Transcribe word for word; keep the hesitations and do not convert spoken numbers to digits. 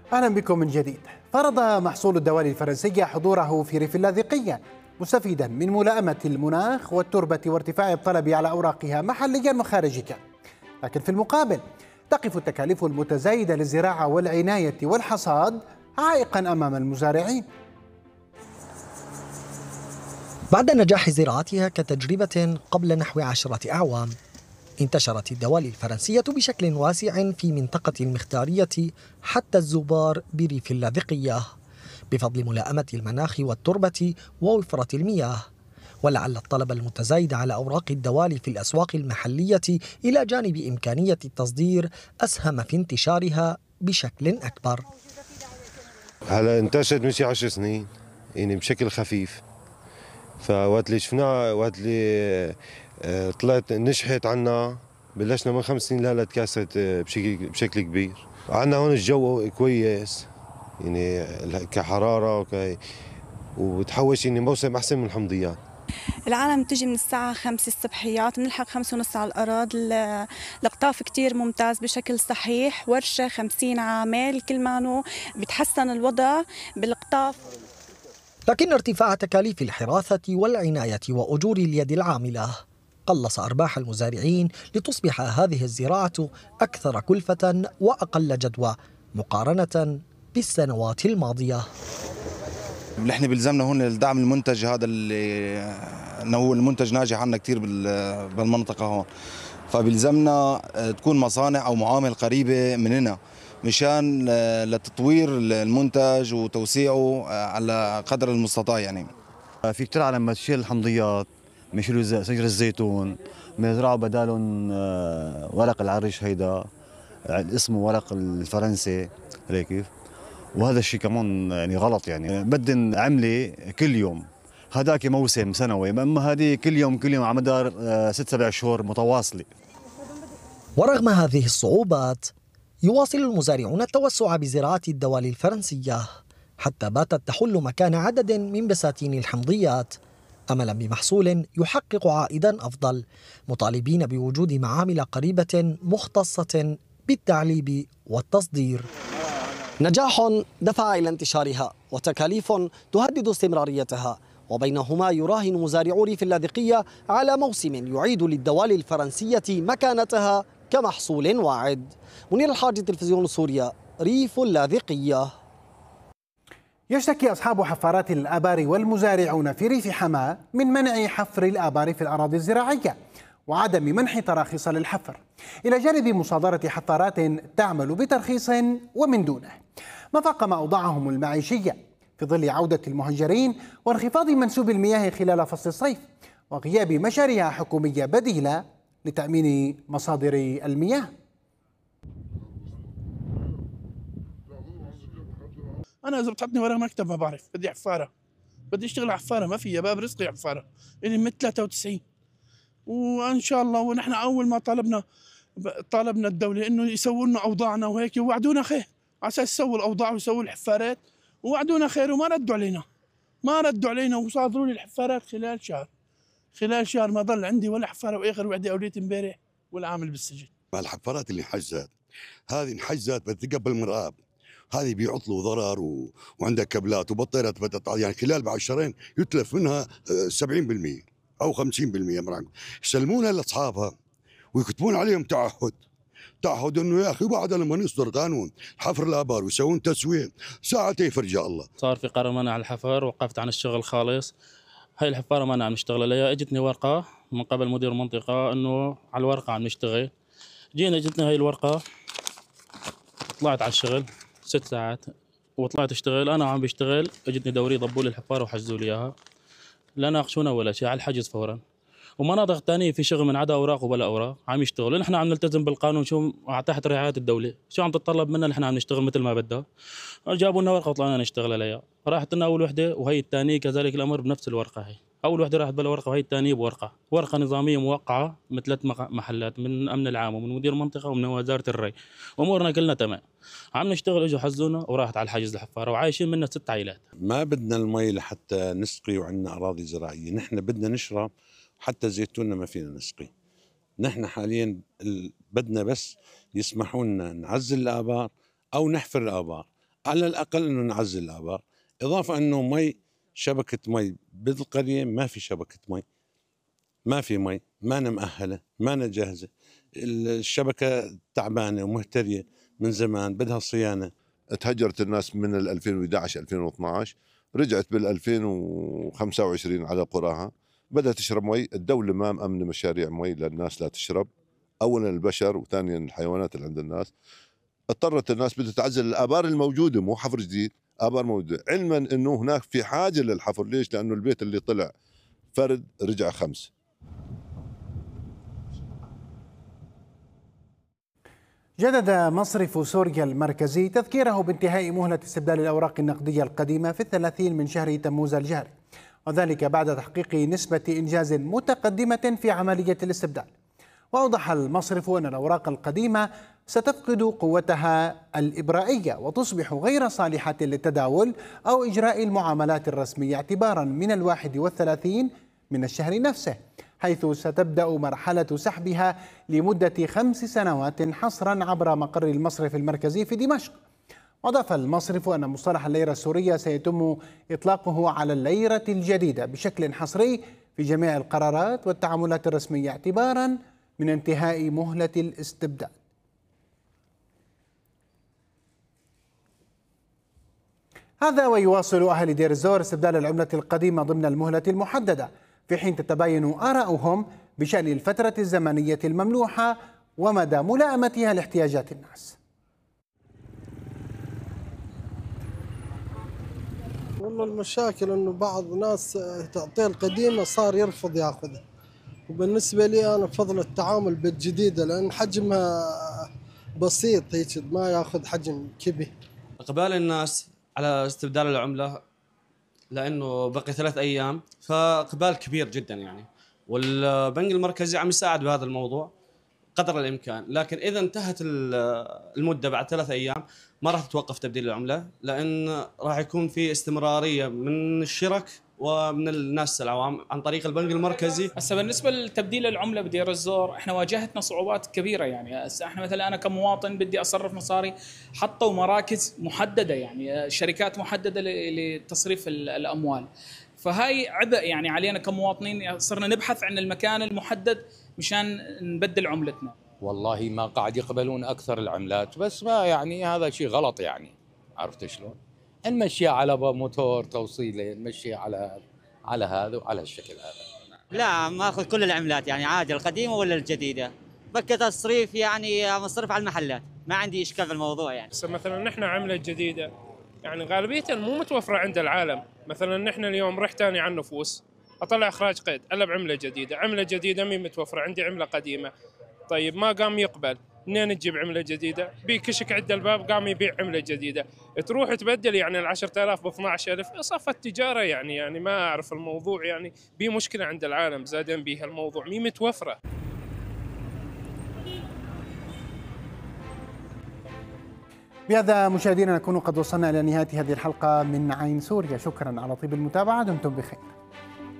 أهلا بكم من جديد. فرض محصول الدوالي الفرنسية حضوره في ريف اللاذقية مستفيدا من ملائمة المناخ والتربة وارتفاع الطلب على أوراقها محليا وخارجيا، لكن في المقابل تقف التكاليف المتزايدة للزراعة والعناية والحصاد عائقا أمام المزارعين. بعد نجاح زراعتها كتجربة قبل نحو عشرة أعوام، انتشرت الدوالي الفرنسية بشكل واسع في منطقة المختارية حتى الزبار بريف اللاذقية بفضل ملائمة المناخ والتربة ووفرة المياه، ولعل الطلب المتزايد على أوراق الدوالي في الأسواق المحلية إلى جانب إمكانية التصدير أسهم في انتشارها بشكل أكبر. هلا انتشرت من شي عشر سنين يعني بشكل خفيف، فوقت اللي شفناها وقت اللي طلعت نجحت عنا بلشنا من خمس سنين لهلا تكاثرت بشكل بشكل كبير. عنا هون الجو كويس يعني كحراره وك وتحوش يعني موسم احسن من الحمضيات. العالم تجي من الساعة خمسة الصبحيات، بنلحق خمسة ونص على الأراضي. القطاف كتير ممتاز بشكل صحيح، ورشة خمسين عامل، كل ما بيتحسن الوضع بالقطاف. لكن ارتفاع تكاليف الحراثة والعناية وأجور اليد العاملة قلص أرباح المزارعين لتصبح هذه الزراعة أكثر كلفة وأقل جدوى مقارنة بالسنوات الماضية. نحن بلزمنا هون الدعم المنتج، هذا اللي انه هو المنتج ناجح عنا كثير بالمنطقه هون، فبلزمنا تكون مصانع او معامل قريبه مننا مشان لتطوير المنتج وتوسيعه على قدر المستطاع. يعني في كثير عالم بتشيل الحمضيات، بيشيلوا شجر الزيتون، بيزرعوا بدالهم ورق العرش، هيدا اسمه ورق الفرنسي هيك كيف، وهذا الشيء كمان يعني غلط. يعني بدن عملة كل يوم، هذاك موسم سنوي، اما هذه كل يوم كل يوم على مدار ست سبع شهور متواصلة. ورغم هذه الصعوبات يواصل المزارعون التوسع بزراعة الدوالي الفرنسية حتى باتت تحل مكان عدد من بساتين الحمضيات أملا بمحصول يحقق عائدا أفضل، مطالبين بوجود معامل قريبة مختصة بالتعليب والتصدير. نجاح دفع إلى انتشارها وتكاليف تهدد استمراريتها، وبينهما يراهن مزارعو ريف اللاذقية على موسم يعيد للدوالي الفرنسية مكانتها كمحصول واعد. منير الحاج، تلفزيون سوريا، ريف اللاذقية. يشتكي أصحاب حفارات الآبار والمزارعون في ريف حماة من منع حفر الآبار في الأراضي الزراعية وعدم منح تراخيص للحفر، إلى جانب مصادرة حفارات تعمل بترخيص ومن دونه، ما فاقم أوضاعهم المعيشية في ظل عودة المهجرين وانخفاض منسوب المياه خلال فصل الصيف وغياب مشاريع حكومية بديلة لتأمين مصادر المياه. أنا إذا بتحطني ورا مكتب ما بعرف، بدي حفارة، بدي أشتغل حفارة، ما في يا باب رزقي حفارة، إلي من ثلاثة وتسعين، وإن شاء الله. ونحن أول ما طالبنا طالبنا الدولة إنه يسووا لنا أوضاعنا وهيك، ووعدونا خير على أساس يسووا الأوضاع ويسووا الحفارات، ووعدونا خير وما ردوا علينا، ما ردوا علينا وصادروا لي الحفارات خلال شهر، خلال شهر ما ضل عندي ولا حفارة، وآخر وعدي أوليت امبارح ولا عامل بالسجن. الحفارات اللي انحجزت هذه انحجزت بتقبل مرآب، هذه بيعطلوا ضرر و... وعندك كابلات وبطاريات بتطلع، يعني خلال بعد شهرين يتلف منها سبعين بالمئة او خمسين بالمئة مرعب. يسلمونها لاصحابها ويكتبون عليهم تعهد تعهد انه يا اخي بعد لما يصدر قانون حفر الابار ويسوون تسويه ساعتين فرجاء الله. صار في قرار منع الحفر، وقفت عن الشغل خالص. هاي الحفاره ما عم نشتغل عليها. اجتني ورقه من قبل مدير المنطقه انه على الورقه عم نشتغل. جينا اجتني هاي الورقه، طلعت على الشغل ست ساعات وطلعت اشتغل. انا عم بشتغل اجتني دوري ضبوا لي الحفاره وحجزوا لي اياها، لا ناقشونا ولا شيء، على الحجز فورا. ومناطق ثانيه في شغل من عدا اوراق وبلا اوراق عم يشتغلوا. نحن عم نلتزم بالقانون، شو تحت رعايه الدوله، شو عم تتطلب منا نحن عم نشتغل مثل ما بدها. جابوا لنا ورقه وطلعنا نشتغل عليها. راحت لنا اول وحده وهي الثانيه كذلك الامر بنفس الورقه. هي اول وحده راحت بلا ورقه وهي الثانيه بورقه، ورقه نظاميه موقعه من ثلاث محلات، من الامن العام ومن مدير المنطقه ومن وزاره الري. امورنا كلنا تمام، عم نشتغل. اجوا حزونا وراحت على الحجز الحفاره وعايشين منا ست عائلات. ما بدنا المي لحتى نسقي وعندنا اراضي زراعيه، نحن بدنا نشرب، حتى زيتوننا ما فينا نسقي. نحن حاليا بدنا بس يسمحوا لنا نعزل الآبار أو نحفر الآبار. على الأقل أنه نعزل الآبار، إضافة أنه مي شبكة مي بالقرية ما في شبكة مي، ما في مي، ما أنا مؤهلة، ما أنا جاهزة، الشبكة تعبانة ومهترية من زمان، بدها صيانة. تهجرت الناس من ال ألفين وإحدى عشر ألفين واثناعش، رجعت بال ألفين وخمسة وعشرين على قراها، بدأت تشرب مي. الدولة ما مأمنة مشاريع مي للناس لا تشرب، أولا البشر وثانيا الحيوانات اللي عند الناس. اضطرت الناس بدها تعزل الآبار الموجودة، مو حفر جديد، آبار موجودة، علما أنه هناك في حاجة للحفر. ليش؟ لأنه البيت اللي طلع فرد رجع خمس. جدد مصرف سوريا المركزي تذكيره بانتهاء مهلة استبدال الأوراق النقدية القديمة في الثلاثين من شهر تموز الجاري، وذلك بعد تحقيق نسبة إنجاز متقدمة في عملية الاستبدال. وأوضح المصرف أن الأوراق القديمة ستفقد قوتها الإبرائية وتصبح غير صالحة للتداول أو إجراء المعاملات الرسمية اعتبارا من الواحد والثلاثين من الشهر نفسه، حيث ستبدأ مرحلة سحبها لمدة خمس سنوات حصرا عبر مقر المصرف المركزي في دمشق. وأضاف المصرف أن مصطلح الليرة السورية سيتم إطلاقه على الليرة الجديدة بشكل حصري في جميع القرارات والتعاملات الرسمية اعتبارا من انتهاء مهلة الاستبدال. هذا ويواصل أهل دير الزور استبدال العملة القديمة ضمن المهلة المحددة، في حين تتباين آراؤهم بشأن الفترة الزمنية الممنوحة ومدى ملائمتها لاحتياجات الناس. والله المشاكل انه بعض ناس تعطيه القديمه صار يرفض ياخذها، وبالنسبه لي انا بفضل التعامل بالجديده لان حجمها بسيط هيك ما ياخذ حجم كبير. اقبال الناس على استبدال العمله لانه بقي ثلاث ايام فاقبال كبير جدا يعني، والبنك المركزي عم يساعد بهذا الموضوع قدر الامكان، لكن اذا انتهت المده بعد ثلاث ايام ما راح تتوقف تبديل العمله، لان راح يكون في استمراريه من الشرك ومن الناس العوام عن طريق البنك المركزي. هسه بالنسبه لتبديل العمله بدير الزور احنا واجهتنا صعوبات كبيره يعني، هسه احنا مثلا انا كمواطن بدي اصرف مصاري، حطوا مراكز محدده يعني شركات محدده لتصريف الاموال، فهاي عبء يعني علينا كمواطنين، صرنا نبحث عن المكان المحدد مشان نبدل عملتنا. والله ما قاعد يقبلون اكثر العملات، بس ما يعني هذا شيء غلط يعني، عرفت شلون؟ نمشيها على موتور توصيله، نمشيها على على هذا وعلى الشكل هذا. لا ماخذ كل العملات يعني عادي، القديمه ولا الجديده، بكى تصريف يعني مصرف على المحلات، ما عندي اشكال في الموضوع يعني. مثلا نحن عمله جديده يعني غالبيه مو متوفره عند العالم، مثلا نحن اليوم رحت اني على النفوس اطلع اخراج قيد الا بعمله جديده، عمله جديده مين متوفره عندي عمله قديمه، طيب ما قام يقبل، منين تجيب عمله جديده؟ بيكشك عند الباب قام يبيع عمله جديده، تروح تبدل يعني ال عشرة آلاف ب اثنعش ألف، صفت تجاره يعني يعني ما اعرف الموضوع يعني بي مشكله عند العالم زادين بيها الموضوع مين متوفره. بهذا مشاهدينا نكون قد وصلنا الى نهايه هذه الحلقه من عين سوريا، شكرا على طيب المتابعه، دمتم بخير.